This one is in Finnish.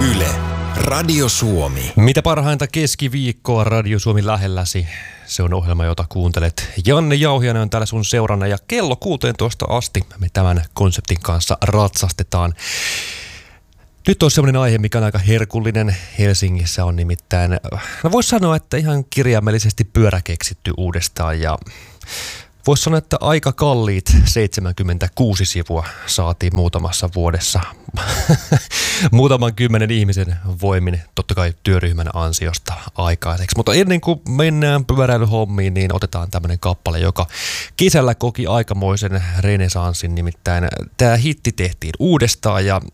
Yle, Radio Suomi. Mitä parhainta keskiviikkoa Radio Suomi lähelläsi. Se on ohjelma, jota kuuntelet. Janne Jauhiainen on täällä sun seurana ja kello 16 asti me tämän konseptin kanssa ratsastetaan. Nyt on semmoinen aihe, mikä on aika herkullinen. Helsingissä on nimittäin, voisi sanoa, että ihan kirjaimellisesti pyörä keksitty uudestaan ja voisi sanoa, että aika kalliit 76 sivua saatiin muutamassa vuodessa. Muutaman 10 ihmisen voimin, totta kai työryhmän ansiosta aikaiseksi. Mutta ennen kuin mennään pyöräilyhommiin, niin otetaan tämmöinen kappale, joka kesällä koki aikamoisen renesanssin. Nimittäin tämä hitti tehtiin uudestaan ja